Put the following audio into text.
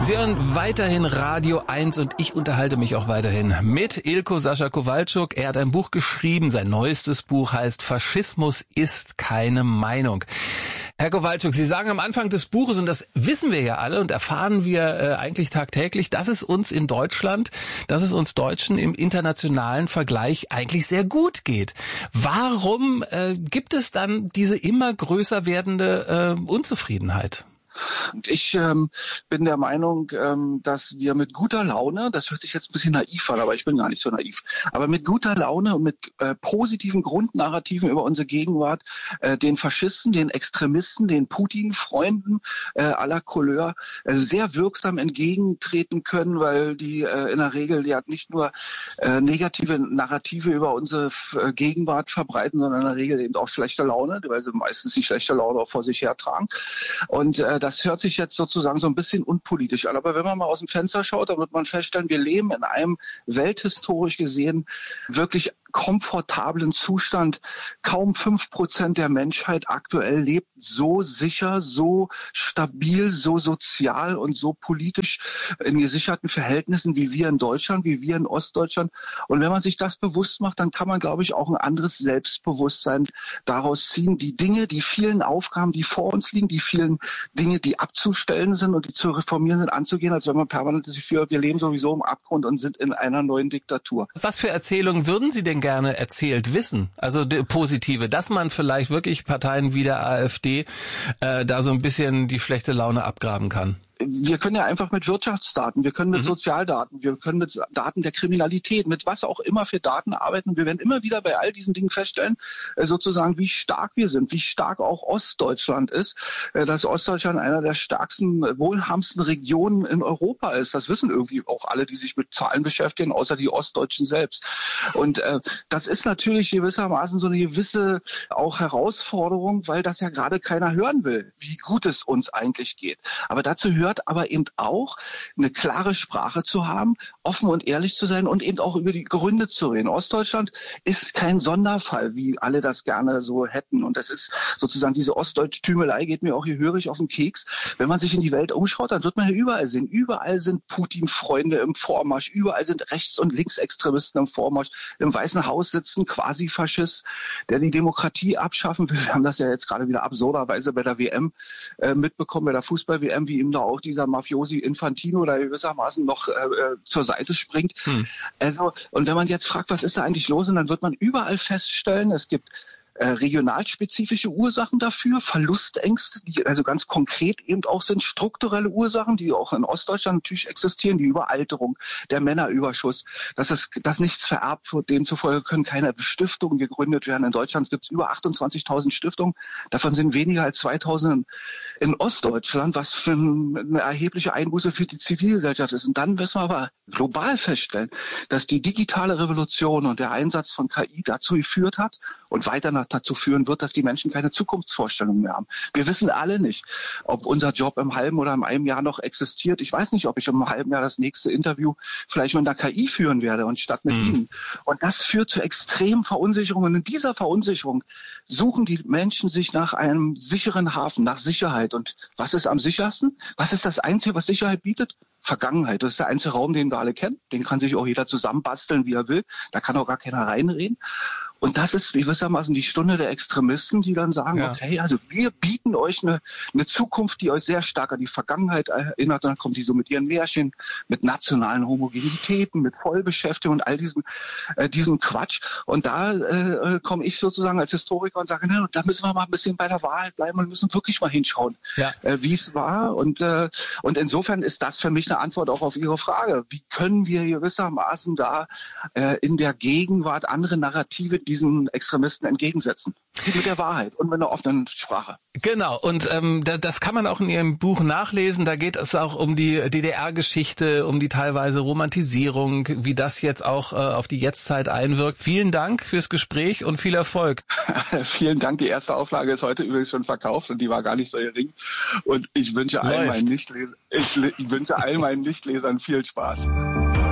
Sie hören weiterhin Radio 1 und ich unterhalte mich auch weiterhin mit Ilko Sascha Kowalczuk. Er hat ein Buch geschrieben, sein neuestes Buch heißt Faschismus ist keine Meinung. Herr Kowalczuk, Sie sagen am Anfang des Buches, und das wissen wir ja alle und erfahren wir eigentlich tagtäglich, dass es uns in Deutschland, dass es uns Deutschen im internationalen Vergleich eigentlich sehr gut geht. Warum gibt es dann diese immer größer werdende Unzufriedenheit? Und ich bin der Meinung, dass wir mit guter Laune, das hört sich jetzt ein bisschen naiv an, aber ich bin gar nicht so naiv, aber mit guter Laune und mit positiven Grundnarrativen über unsere Gegenwart den Faschisten, den Extremisten, den Putin-Freunden aller Couleur sehr wirksam entgegentreten können, weil die in der Regel ja nicht nur negative Narrative über unsere Gegenwart verbreiten, sondern in der Regel eben auch schlechte Laune, weil sie meistens die schlechte Laune auch vor sich hertragen. Und das hört sich jetzt sozusagen so ein bisschen unpolitisch an. Aber wenn man mal aus dem Fenster schaut, dann wird man feststellen, wir leben in einem welthistorisch gesehen wirklich komfortablen Zustand. Kaum 5% der Menschheit aktuell lebt so sicher, so stabil, so sozial und so politisch in gesicherten Verhältnissen wie wir in Deutschland, wie wir in Ostdeutschland. Und wenn man sich das bewusst macht, dann kann man, glaube ich, auch ein anderes Selbstbewusstsein daraus ziehen. Die Dinge, die vielen Aufgaben, die vor uns liegen, die vielen Dinge, die abzustellen sind und die zu reformieren sind, anzugehen, als wenn man permanent sich fühlt, wir leben sowieso im Abgrund und sind in einer neuen Diktatur. Was für Erzählungen würden Sie denn gerne erzählt wissen? Also positive, dass man vielleicht wirklich Parteien wie der AfD da so ein bisschen die schlechte Laune abgraben kann. Wir können ja einfach mit Wirtschaftsdaten, wir können mit Sozialdaten, wir können mit Daten der Kriminalität, mit was auch immer für Daten arbeiten. Wir werden immer wieder bei all diesen Dingen feststellen, sozusagen, wie stark wir sind, wie stark auch Ostdeutschland ist, dass Ostdeutschland einer der stärksten, wohlhabendsten Regionen in Europa ist. Das wissen irgendwie auch alle, die sich mit Zahlen beschäftigen, außer die Ostdeutschen selbst. Und das ist natürlich gewissermaßen so eine gewisse auch Herausforderung, weil das ja gerade keiner hören will, wie gut es uns eigentlich geht. Aber dazu gehört aber eben auch, eine klare Sprache zu haben, offen und ehrlich zu sein und eben auch über die Gründe zu reden. Ostdeutschland ist kein Sonderfall, wie alle das gerne so hätten. Und das ist sozusagen diese Ostdeutsch-Tümelei geht mir auch gehörig auf den Keks. Wenn man sich in die Welt umschaut, dann wird man ja überall sehen. Überall sind Putin-Freunde im Vormarsch. Überall sind Rechts- und Linksextremisten im Vormarsch. Im Weißen Haus sitzen quasi Faschist, der die Demokratie abschaffen will. Wir haben das ja jetzt gerade wieder absurderweise bei der WM mitbekommen, bei der Fußball-WM, wie ihm da auch dieser Mafiosi Infantino da gewissermaßen noch zur Seite springt. Also, und wenn man jetzt fragt, was ist da eigentlich los, und dann wird man überall feststellen, es gibt regionalspezifische Ursachen dafür, Verlustängste, die also ganz konkret eben auch sind, strukturelle Ursachen, die auch in Ostdeutschland natürlich existieren, die Überalterung, der Männerüberschuss, dass nichts vererbt wird, demzufolge können keine Stiftungen gegründet werden. In Deutschland gibt es über 28.000 Stiftungen, davon sind weniger als 2.000 in Ostdeutschland, was für eine erhebliche Einbuße für die Zivilgesellschaft ist. Und dann müssen wir aber global feststellen, dass die digitale Revolution und der Einsatz von KI dazu geführt hat und weiter dazu führen wird, dass die Menschen keine Zukunftsvorstellungen mehr haben. Wir wissen alle nicht, ob unser Job im halben oder in einem Jahr noch existiert. Ich weiß nicht, ob ich im halben Jahr das nächste Interview vielleicht mit einer KI führen werde und statt mit Ihnen. Und das führt zu extremen Verunsicherungen. Und in dieser Verunsicherung suchen die Menschen sich nach einem sicheren Hafen, nach Sicherheit. Und was ist am sichersten? Was ist das Einzige, was Sicherheit bietet? Vergangenheit. Das ist der einzige Raum, den wir alle kennen. Den kann sich auch jeder zusammenbasteln, wie er will. Da kann auch gar keiner reinreden. Und das ist gewissermaßen die Stunde der Extremisten, die dann sagen, okay, also wir bieten euch eine Zukunft, die euch sehr stark an die Vergangenheit erinnert. Und dann kommt die so mit ihren Märchen, mit nationalen Homogenitäten, mit Vollbeschäftigung und all diesem Quatsch. Und da komme ich sozusagen als Historiker und sage, da müssen wir mal ein bisschen bei der Wahrheit bleiben und müssen wirklich mal hinschauen, wie es war. Und insofern ist das für mich eine Antwort auch auf Ihre Frage. Wie können wir gewissermaßen da in der Gegenwart andere Narrative diesen Extremisten entgegensetzen? Mit der Wahrheit und mit einer offenen Sprache. Genau, und das kann man auch in Ihrem Buch nachlesen. Da geht es auch um die DDR-Geschichte, um die teilweise Romantisierung, wie das jetzt auch auf die Jetztzeit einwirkt. Vielen Dank fürs Gespräch und viel Erfolg. Vielen Dank. Die erste Auflage ist heute übrigens schon verkauft und die war gar nicht so gering. Und ich wünsche all meinen Nichtlesern viel Spaß.